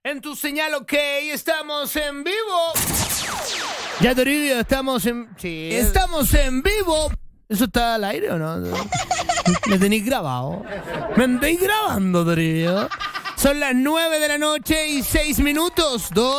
En tu señal, ok, estamos en vivo. Ya, Toribio, estamos en... Sí, estamos en vivo. ¿Eso está al aire o no? ¿Me tenéis grabado? ¿Me andáis grabando, Toribio? Son las 9 de la noche y 6 minutos.